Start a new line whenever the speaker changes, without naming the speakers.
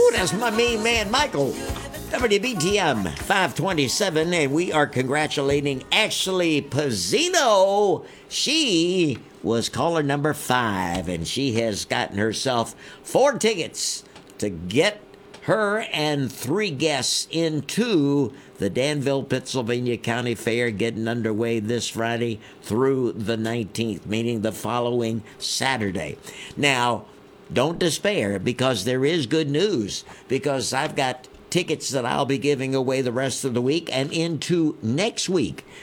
That's my main man, Michael. WBTM 527, and we are congratulating Ashley Pizzino. She was caller number 5, and she has gotten herself 4 tickets to get her and 3 guests into the Danville, Pennsylvania County Fair, getting underway this Friday through the 19th, meaning the following Saturday. Now, don't despair, because there is good news, because I've got tickets that I'll be giving away the rest of the week and into next week.